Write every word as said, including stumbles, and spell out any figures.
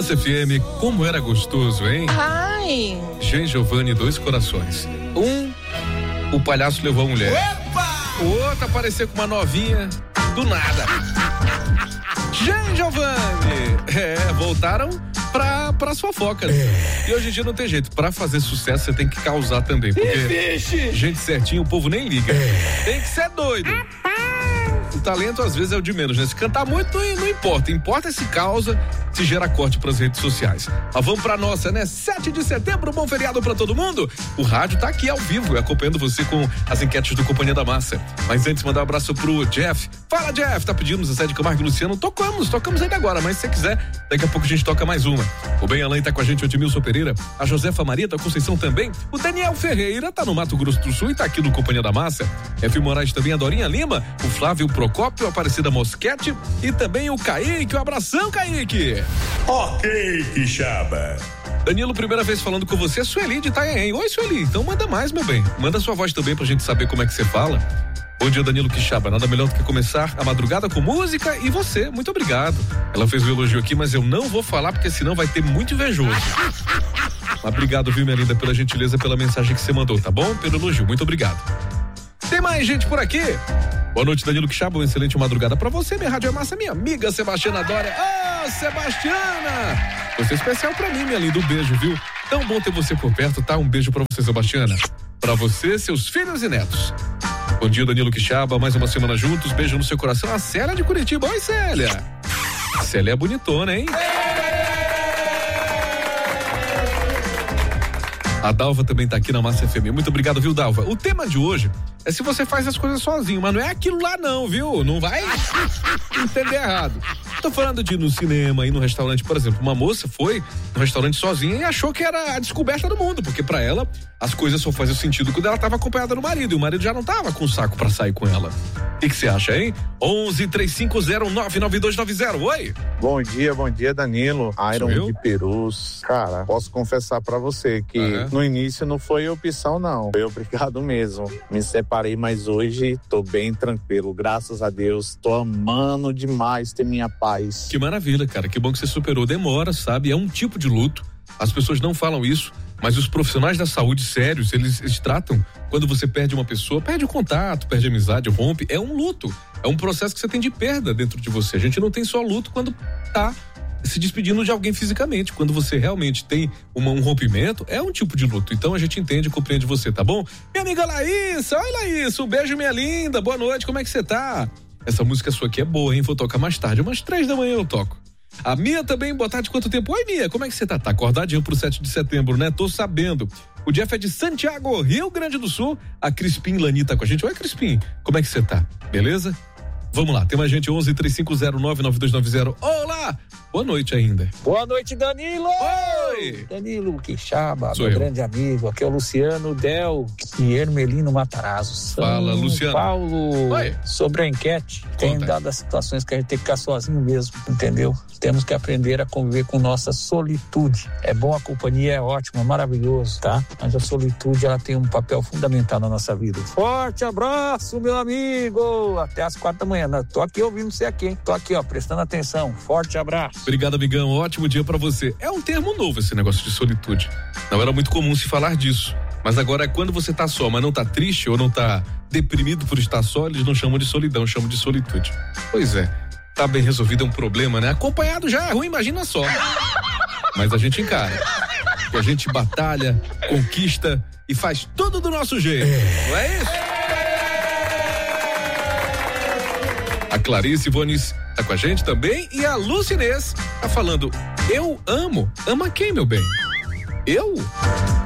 Massa F M, como era gostoso, hein? Ai. Jean Giovanni, dois corações. Um, o palhaço levou a mulher. Opa! O outro apareceu com uma novinha do nada. Jean Giovanni, é, voltaram pra, pras fofocas. É. E hoje em dia não tem jeito, pra fazer sucesso você tem que causar também, porque gente certinho o povo nem liga. É. Tem que ser doido. O talento às vezes é o de menos, né? Se cantar muito não, não importa, importa se causa, se gera corte pras redes sociais. Mas vamos pra nossa, né? sete de setembro, bom feriado pra todo mundo. O rádio tá aqui ao vivo, acompanhando você com as enquetes do Companhia da Massa. Mas antes, mandar um abraço pro Jeff. Fala, Jeff, tá pedindo Zé de Camargo e Luciano? Tocamos, tocamos ainda agora, mas se você quiser, daqui a pouco a gente toca mais uma. O Bem Além tá com a gente, o Edmilson Pereira, a Josefa Maria da Conceição também, o Daniel Ferreira tá no Mato Grosso do Sul e tá aqui no Companhia da Massa. F. Moraes também, a Dorinha Lima, o Flávio Procópio, a Aparecida Mosquete e também o Kaique. Um abração, Kaique. Ok, Quixaba. Danilo, primeira vez falando com você, Sueli de Itanhaém. Oi, Sueli, então manda mais, meu bem. Manda sua voz também pra gente saber como é que você fala. Bom dia, Danilo Quixaba. Nada melhor do que começar a madrugada com música e você, muito obrigado. Ela fez um elogio aqui, mas eu não vou falar porque senão vai ter muito invejoso. Mas obrigado, viu, minha linda, pela gentileza, pela mensagem que você mandou, tá bom? Pelo elogio, muito obrigado. Tem mais gente por aqui? Boa noite, Danilo Quixaba, uma excelente madrugada pra você, minha Rádio é Massa, minha amiga Sebastiana Dória. Ô, oh, Sebastiana! Você é especial pra mim, minha linda, um beijo, viu? Tão bom ter você por perto, tá? Um beijo pra você, Sebastiana. Pra você, seus filhos e netos. Bom dia, Danilo Quixaba, mais uma semana juntos, beijo no seu coração. A Célia de Curitiba. Oi, Célia. A Célia é bonitona, hein? A Dalva também tá aqui na Massa F M. Muito obrigado, viu, Dalva? O tema de hoje é se você faz as coisas sozinho, mas não é aquilo lá não, viu? Não vai entender errado. Tô falando de ir no cinema, ir no restaurante, por exemplo, uma moça foi no restaurante sozinha e achou que era a descoberta do mundo, porque pra ela as coisas só faziam sentido quando ela tava acompanhada do marido, e o marido já não tava com saco pra sair com ela. O que você acha, hein? onze, três cinco zero, nove nove dois nove zero, oi! Bom dia, bom dia, Danilo. Iron de Perus. Cara, posso confessar pra você que uhum. no início não foi opção, não. Foi obrigado mesmo. Me separei, mas hoje tô bem tranquilo, graças a Deus. Tô amando demais ter minha paz. Que maravilha, cara. Que bom que você superou. Demora, sabe? É um tipo de luto. As pessoas não falam isso, mas os profissionais da saúde sérios, eles, eles tratam quando você perde uma pessoa, perde o contato, perde a amizade, rompe. É um luto. É um processo que você tem de perda dentro de você. A gente não tem só luto quando tá se despedindo de alguém fisicamente. Quando você realmente tem uma, um rompimento, é um tipo de luto. Então a gente entende e compreende você, tá bom? Minha amiga Laísa, oi Laísa, um beijo, minha linda, boa noite, como é que você tá? Essa música sua aqui é boa, hein? Vou tocar mais tarde, umas três da manhã eu toco. A Mia também, boa tarde, quanto tempo? Oi, Mia, como é que você tá? Tá acordadinho pro sete de setembro, né? Tô sabendo. O Jeff é de Santiago, Rio Grande do Sul. A Crispim Lani tá com a gente. Oi, Crispim, como é que você tá? Beleza? Vamos lá, tem mais gente, onze, três cinco zero, nove nove dois nove zero. Olá! Boa noite ainda. Boa noite, Danilo! Oi! Danilo Quixaba, Sou meu eu. grande amigo. Aqui é o Luciano Del e Hermelino Matarazzo. São Fala, Luciano. Paulo, Oi. sobre a enquete, tem Conta. dado as situações que a gente tem que ficar sozinho mesmo, entendeu? Temos que aprender a conviver com nossa solitude. É bom, a companhia é ótima, maravilhoso, tá? Mas a solitude, ela tem um papel fundamental na nossa vida. Forte abraço, meu amigo! Até às quatro da manhã. Tô aqui ouvindo você aqui, hein? Tô aqui, ó, prestando atenção. Forte abraço. Obrigado, amigão. Ótimo dia pra você. É um termo novo esse negócio de solitude. Não era muito comum se falar disso. Mas agora, quando você tá só, mas não tá triste ou não tá deprimido por estar só, eles não chamam de solidão, chamam de solitude. Pois é. Tá bem resolvido, é um problema, né? Acompanhado já é ruim, imagina só. Mas a gente encara. E a gente batalha, conquista e faz tudo do nosso jeito. Não é isso? A Clarice Ivones tá com a gente também e a Lucinês tá falando, eu amo. Ama quem, meu bem? Eu?